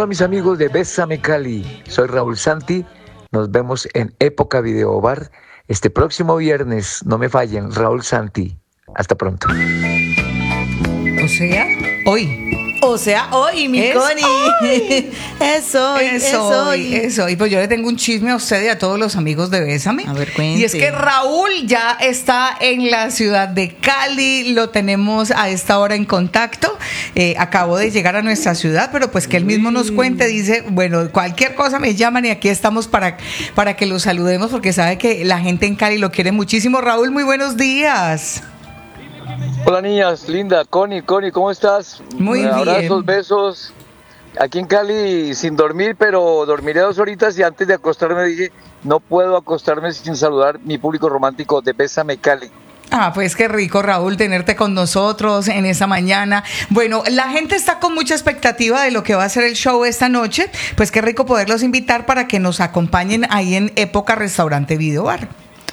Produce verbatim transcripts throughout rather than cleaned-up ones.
Hola mis amigos de Bésame Cali, soy Raúl Santi, nos vemos en Época Video Bar este próximo viernes, no me fallen, Raúl Santi, hasta pronto. O sea, hoy. O sea, hoy, mi Es Connie. hoy. Es hoy, Es es hoy, hoy. es hoy. Pues yo le tengo un chisme a usted y a todos los amigos de Bésame. A ver, cuente. Y es que Raúl ya está en la ciudad de Cali, lo tenemos a esta hora en contacto. Eh, acabó de llegar a nuestra ciudad, pero pues que él mismo nos cuente, dice, bueno, cualquier cosa me llaman y aquí estamos para, para que lo saludemos porque sabe que la gente en Cali lo quiere muchísimo. Raúl, muy buenos días. Hola niñas, linda, Connie, Connie, ¿cómo estás? Muy bien. Abrazos, besos. Aquí en Cali sin dormir, pero dormiré dos horitas y antes de acostarme dije, no puedo acostarme sin saludar mi público romántico de Bésame Cali. Ah, pues qué rico, Raúl, tenerte con nosotros en esa mañana. Bueno, la gente está con mucha expectativa de lo que va a ser el show esta noche. Pues qué rico poderlos invitar para que nos acompañen ahí en Época Restaurante Video Bar.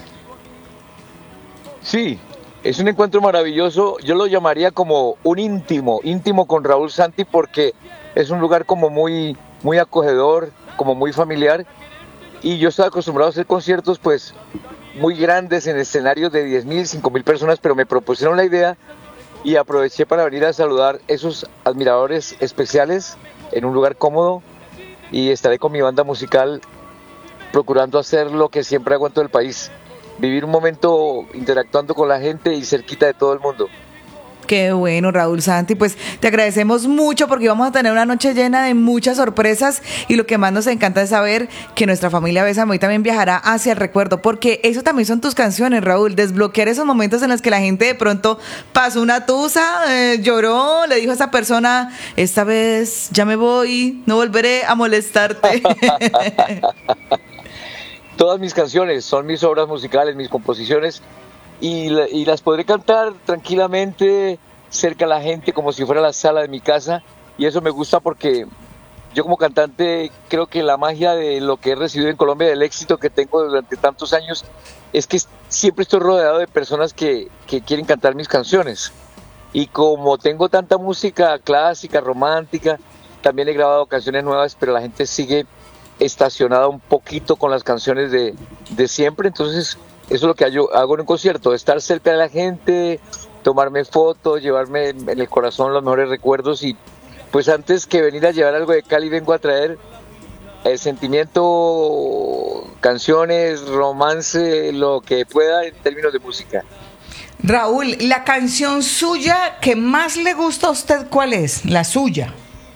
Sí, es un encuentro maravilloso. Yo lo llamaría como un íntimo, íntimo con Raúl Santi porque es un lugar como muy, muy acogedor, como muy familiar. Y yo estaba acostumbrado a hacer conciertos pues muy grandes en escenarios de diez mil, cinco mil personas, pero me propusieron la idea y aproveché para venir a saludar esos admiradores especiales en un lugar cómodo y estaré con mi banda musical procurando hacer lo que siempre hago en todo el país, vivir un momento interactuando con la gente y cerquita de todo el mundo. Qué bueno, Raúl Santi, pues te agradecemos mucho porque vamos a tener una noche llena de muchas sorpresas y lo que más nos encanta es saber que nuestra familia Bésame hoy también viajará hacia el recuerdo, porque eso también son tus canciones, Raúl, desbloquear esos momentos en los que la gente de pronto pasó una tusa, eh, lloró, le dijo a esa persona, esta vez ya me voy, no volveré a molestarte. Todas mis canciones son mis obras musicales, mis composiciones, y, la, y las podré cantar tranquilamente cerca a la gente como si fuera la sala de mi casa, y eso me gusta porque yo como cantante creo que la magia de lo que he recibido en Colombia, del éxito que tengo durante tantos años, es que siempre estoy rodeado de personas que, que quieren cantar mis canciones, y como tengo tanta música clásica, romántica, también he grabado canciones nuevas, pero la gente sigue estacionada un poquito con las canciones de, de siempre, entonces eso es lo que yo hago en un concierto, estar cerca de la gente, tomarme fotos, llevarme en el corazón los mejores recuerdos y pues antes que venir a llevar algo de Cali vengo a traer el sentimiento, canciones, romance, lo que pueda en términos de música. Raúl, la canción suya que más le gusta a usted, ¿cuál es? La suya.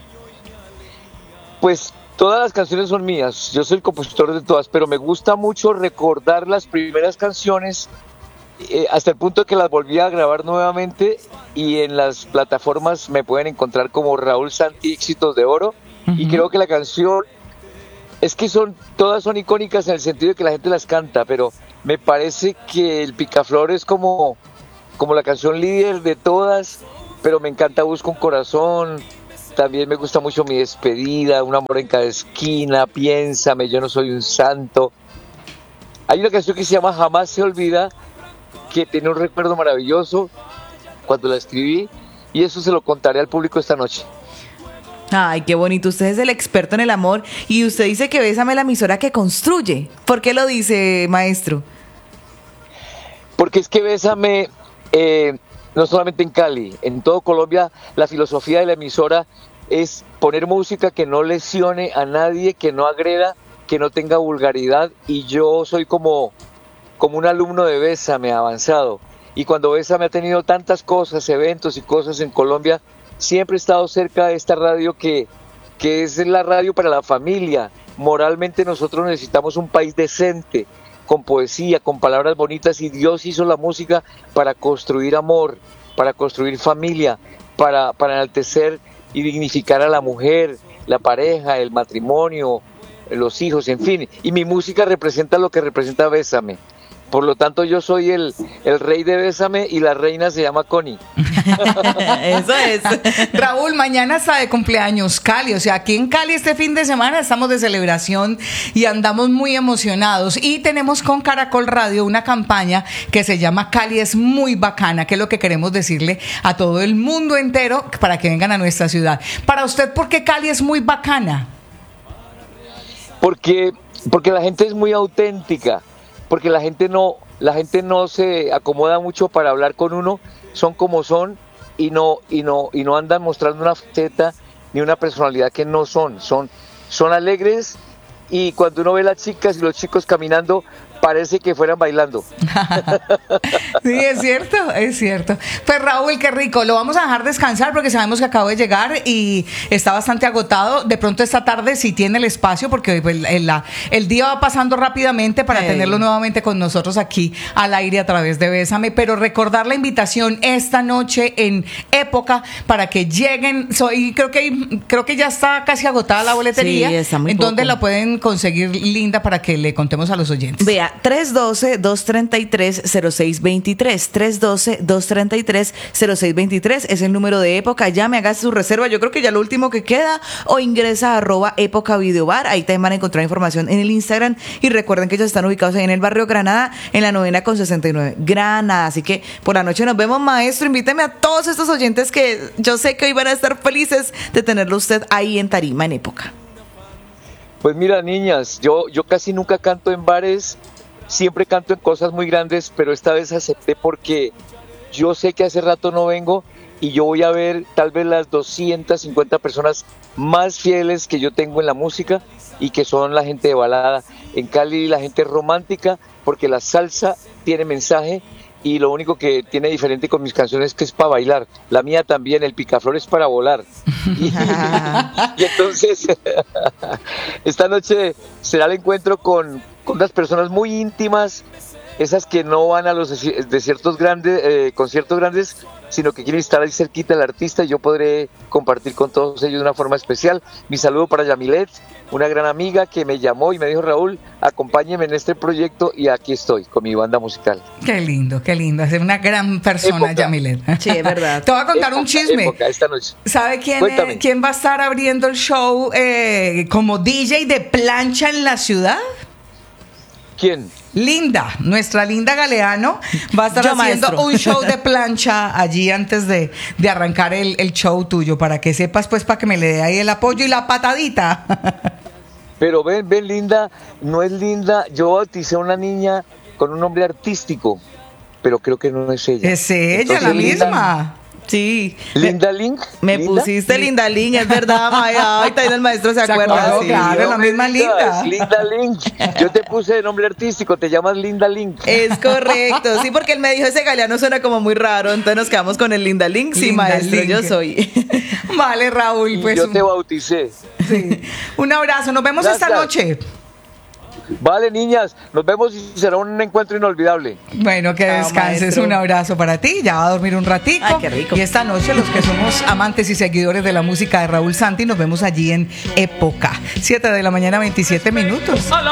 Pues todas las canciones son mías, yo soy el compositor de todas, pero me gusta mucho recordar las primeras canciones eh, hasta el punto de que las volví a grabar nuevamente y en las plataformas me pueden encontrar como Raúl Santi Éxitos de Oro. Uh-huh. Y creo que la canción, es que son todas son icónicas en el sentido de que la gente las canta, pero me parece que el Picaflor es como, como la canción líder de todas, pero me encanta Busco un Corazón. También me gusta mucho Mi Despedida, Un Amor en Cada Esquina, Piénsame, Yo No Soy un Santo. Hay una canción que se llama Jamás se olvida, que tiene un recuerdo maravilloso cuando la escribí, y eso se lo contaré al público esta noche. Ay, qué bonito. Usted es el experto en el amor y usted dice que Bésame la emisora que construye. ¿Por qué lo dice, maestro? Porque es que Bésame... Eh, no solamente en Cali, en todo Colombia, la filosofía de la emisora es poner música que no lesione a nadie, que no agreda, que no tenga vulgaridad, y yo soy como, como un alumno de Bésame avanzado, y cuando Bésame ha tenido tantas cosas, eventos y cosas en Colombia, siempre he estado cerca de esta radio que, que es la radio para la familia. Moralmente nosotros necesitamos un país decente, con poesía, con palabras bonitas, y Dios hizo la música para construir amor, para construir familia, para, para enaltecer y dignificar a la mujer, la pareja, el matrimonio, los hijos, en fin. Y mi música representa lo que representa Bésame. Por lo tanto, yo soy el, el rey de Bésame y la reina se llama Connie. Eso es. Raúl, mañana está de cumpleaños Cali. O sea, aquí en Cali este fin de semana estamos de celebración y andamos muy emocionados. Y tenemos con Caracol Radio una campaña que se llama Cali es muy bacana, que es lo que queremos decirle a todo el mundo entero para que vengan a nuestra ciudad. Para usted, ¿por qué Cali es muy bacana? Porque, porque la gente es muy auténtica. Porque la gente no, la gente no se acomoda mucho para hablar con uno, son como son y no, y no, y no andan mostrando una faceta ni una personalidad que no son, son, son alegres y cuando uno ve las chicas y los chicos caminando, parece que fueran bailando. Sí, es cierto, es cierto. Pues Raúl, qué rico, lo vamos a dejar descansar porque sabemos que acabo de llegar y está bastante agotado. De pronto esta tarde si tiene el espacio porque el, el, el día va pasando rápidamente para hey. tenerlo nuevamente con nosotros aquí al aire a través de Bésame, pero recordar la invitación esta noche en Época para que lleguen. Soy, creo que creo que ya está casi agotada la boletería. Sí, está muy ¿En poco. dónde la pueden conseguir, Linda, para que le contemos a los oyentes? Vea, tres uno dos, dos tres tres, cero seis dos tres, tres uno dos, dos tres tres, cero seis dos tres es el número de Época. Llame, haga su reserva, yo creo que ya lo último que queda, o ingresa a arroba Época Videobar, ahí también van a encontrar información en el Instagram y recuerden que ellos están ubicados ahí en el barrio Granada, en la novena con sesenta y nueve, Granada, así que por la noche nos vemos, maestro. Invíteme a todos estos oyentes que yo sé que hoy van a estar felices de tenerlo usted ahí en tarima en Época. Pues mira, niñas, yo, yo casi nunca canto en bares. Siempre canto en cosas muy grandes, pero esta vez acepté porque yo sé que hace rato no vengo y yo voy a ver tal vez las doscientas cincuenta personas más fieles que yo tengo en la música y que son la gente de balada. En Cali la gente es romántica porque la salsa tiene mensaje y lo único que tiene diferente con mis canciones es que es para bailar. La mía también, el picaflor es para volar. Y, y entonces, esta noche será el encuentro con, con unas personas muy íntimas, esas que no van a los desiertos grandes, eh, conciertos grandes, sino que quieren estar ahí cerquita del artista y yo podré compartir con todos ellos de una forma especial. Mi saludo para Yamilet, una gran amiga que me llamó y me dijo: Raúl, acompáñeme en este proyecto, y aquí estoy con mi banda musical. Qué lindo, qué lindo, es una gran persona, Época. Yamilet. Sí, es verdad. Te voy a contar Época, un chisme. Época, esta noche. ¿Sabe quién, eh, quién va a estar abriendo el show eh, como D J de plancha en la ciudad? ¿Quién? Linda, nuestra Linda Galeano va a estar Yo, haciendo maestro. un show de plancha allí antes de, de arrancar el, el show tuyo, para que sepas, pues, para que me le dé ahí el apoyo y la patadita. Pero ven, ven, Linda, no es Linda. Yo bauticé a una niña con un nombre artístico, pero creo que no es ella. Es ella, Entonces, la Linda, misma. Sí. Linda Link. Me ¿Linda? pusiste Linda Link, es verdad, Maya. Ay, también el maestro se, ¿Se acuerda. acuerda? Sí. Claro, la misma Linda. Es Linda Link. Yo te puse de nombre artístico, te llamas Linda Link. Es correcto, sí, porque él me dijo ese Galeano suena como muy raro, entonces nos quedamos con el Linda Link. Sí, Linda maestro, Link. yo soy. Vale, Raúl, pues. Yo te bauticé. Sí. Un abrazo, nos vemos Gracias. esta noche. Vale, niñas, nos vemos y será un encuentro inolvidable. Bueno, que Ah, descanses. maestro. Un abrazo para ti. Ya va a dormir un ratico. Ay, qué rico. Y esta noche, los que somos amantes y seguidores de la música de Raúl Santi, nos vemos allí en Época. siete de la mañana, veintisiete minutos.